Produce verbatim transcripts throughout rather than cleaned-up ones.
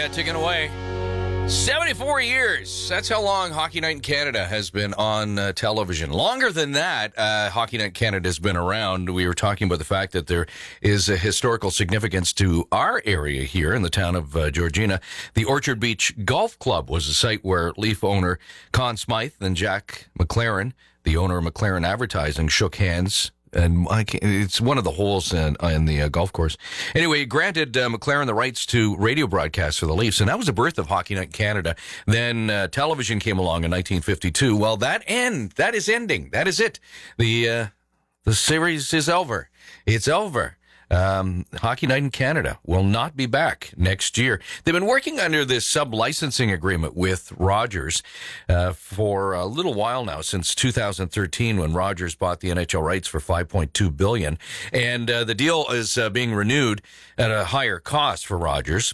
Yeah, ticking away. seventy-four years. That's how long Hockey Night in Canada has been on uh, television. Longer than that, uh, Hockey Night in Canada has been around. We were talking about the fact that there is a historical significance to our area here in the town of uh, Georgina. The Orchard Beach Golf Club was a site where Leaf owner Conn Smythe and Jack McLaren, the owner of McLaren Advertising, shook hands. And I can't, it's one of the holes in, in the uh, golf course. Anyway, it granted uh, McLaren the rights to radio broadcasts for the Leafs, and that was the birth of Hockey Night in Canada. Then uh, television came along in nineteen fifty-two. Well, that end, that is ending. That is it. The uh, the series is over. It's over. Um, Hockey Night in Canada will not be back next year. They've been working under this sub-licensing agreement with Rogers uh, for a little while now, since two thousand thirteen, when Rogers bought the N H L rights for five point two billion dollars. And uh, the deal is uh, being renewed at a higher cost for Rogers,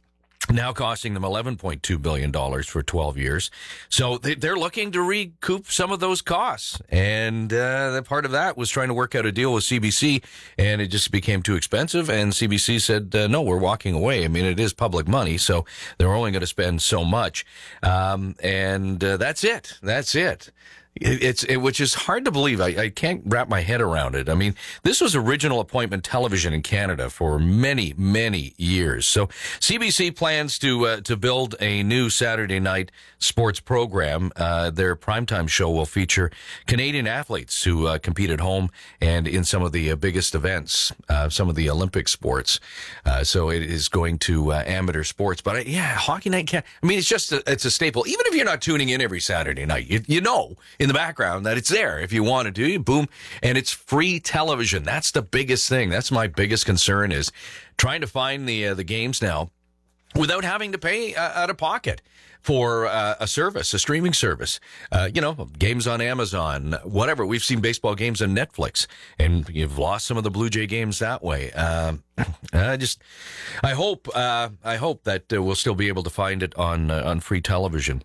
now costing them eleven point two billion dollars for twelve years. So they, they're looking to recoup some of those costs. And uh, the part of that was trying to work out a deal with C B C, and it just became too expensive. And C B C said, uh, no, we're walking away. I mean, it is public money, so they're only going to spend so much. Um, and uh, that's it. That's it. It's it, which is hard to believe. I, I can't wrap my head around it. I mean, this was original appointment television in Canada for many, many years. So C B C plans to uh, to build a new Saturday night sports program. Uh, their primetime show will feature Canadian athletes who uh, compete at home and in some of the uh, biggest events, uh, some of the Olympic sports. Uh, so it is going to uh, amateur sports. But uh, yeah, Hockey Night Canada. I mean, it's just a, it's a staple. Even if you're not tuning in every Saturday night, you, you know in the background that it's there if you want to do you boom, and it's free television. That's the biggest thing. That's my biggest concern, is trying to find the uh, the games now without having to pay uh, out of pocket for uh, a service, a streaming service. Uh, you know, games on Amazon, whatever. We've seen baseball games on Netflix, and you've lost some of the Blue Jay games that way. Um, I just, I hope, uh, I hope that uh, we'll still be able to find it on uh, on free television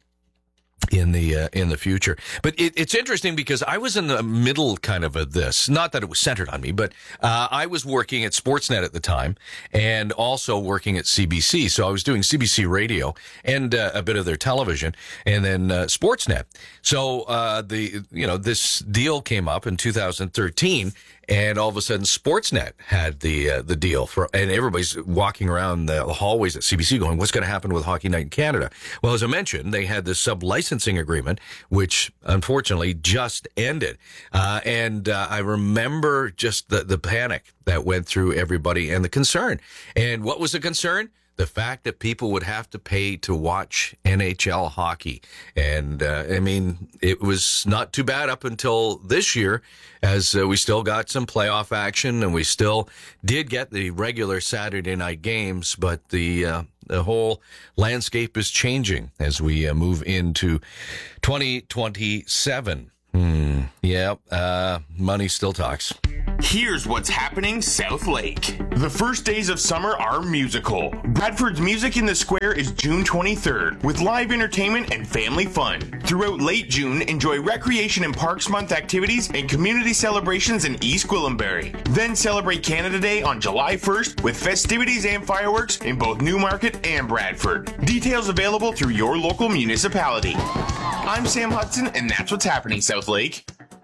in the uh, in the future. But it, it's interesting because I was in the middle kind of of this. Not that it was centered on me, but uh, I was working at Sportsnet at the time and also working at C B C. So I was doing C B C radio and uh, a bit of their television, and then uh, Sportsnet. So uh, the you know this deal came up in two thousand thirteen. And all of a sudden, Sportsnet had the uh, the deal for, and everybody's walking around the hallways at C B C going, "What's going to happen with Hockey Night in Canada?" Well, as I mentioned, they had this sub-licensing agreement, which unfortunately just ended. Uh, and uh, I remember just the the panic that went through everybody and the concern. And what was the concern? The fact that people would have to pay to watch N H L hockey. And, uh, I mean, it was not too bad up until this year, as uh, we still got some playoff action and we still did get the regular Saturday night games, but the, uh, the whole landscape is changing as we uh, move into twenty twenty-seven. Hmm. Yeah. Uh, money still talks. Here's what's happening South Lake. The first days of summer are musical. Bradford's Music in the Square is June twenty-third, with live entertainment and family fun. Throughout late June, enjoy Recreation and Parks Month activities and community celebrations in East Gwillimbury. Then celebrate Canada Day on July first with festivities and fireworks in both Newmarket and Bradford. Details available through your local municipality. I'm Sam Hudson, and that's what's happening South Lake.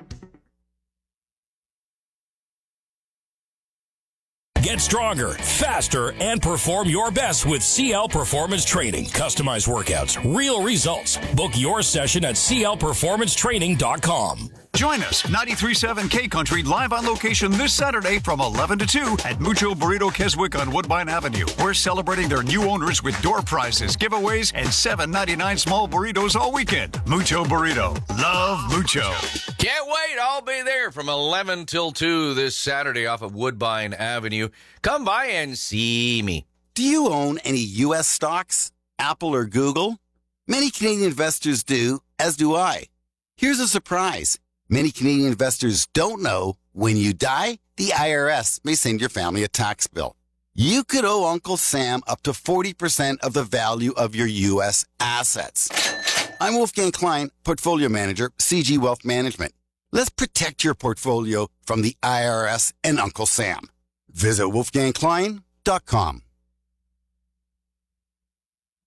Get stronger, faster, and perform your best with C L Performance Training. Customized workouts, real results. Book your session at c l performance training dot com. Join us, ninety-three point seven K Country, live on location this Saturday from eleven to two at Mucho Burrito Keswick on Woodbine Avenue. We're celebrating their new owners with door prizes, giveaways, and seven ninety-nine small burritos all weekend. Mucho Burrito. Love Mucho. Can't wait. I'll be there from eleven till two this Saturday off of Woodbine Avenue. Come by and see me. Do you own any U S stocks? Apple or Google? Many Canadian investors do, as do I. Here's a surprise. Many Canadian investors don't know when you die, the I R S may send your family a tax bill. You could owe Uncle Sam up to forty percent of the value of your U S assets. I'm Wolfgang Klein, Portfolio Manager, C G Wealth Management. Let's protect your portfolio from the I R S and Uncle Sam. Visit wolfgang klein dot com.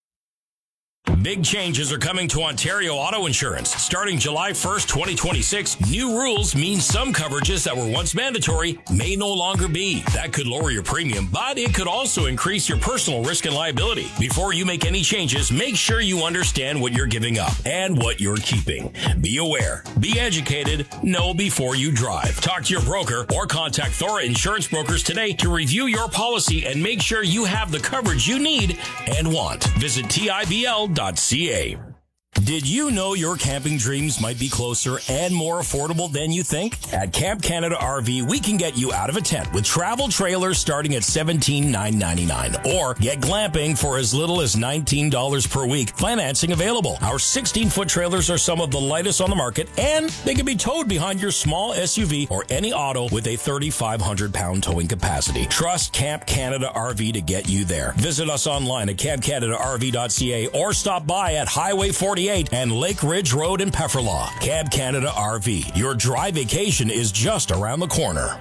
Big changes are coming to Ontario Auto Insurance. Starting July first, twenty twenty-six, new rules mean some coverages that were once mandatory may no longer be. That could lower your premium, but it could also increase your personal risk and liability. Before you make any changes, make sure you understand what you're giving up and what you're keeping. Be aware, be educated, know before you drive. Talk to your broker or contact Thora Insurance Brokers today to review your policy and make sure you have the coverage you need and want. Visit T I B L dot C A. Did you know your camping dreams might be closer and more affordable than you think? At Camp Canada R V, we can get you out of a tent with travel trailers starting at seventeen thousand nine hundred ninety-nine dollars. Or get glamping for as little as nineteen dollars per week. Financing available. Our sixteen-foot trailers are some of the lightest on the market, and they can be towed behind your small S U V or any auto with a thirty-five hundred pound towing capacity. Trust Camp Canada R V to get you there. Visit us online at camp canada r v dot c a or stop by at Highway forty-eight and Lake Ridge Road in Pefferlaw. Camp Canada R V. Your dry vacation is just around the corner.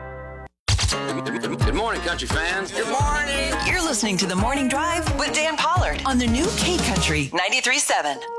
Good morning, country fans. Good morning. You're listening to The Morning Drive with Dan Pollard on the new K Country ninety-three point seven.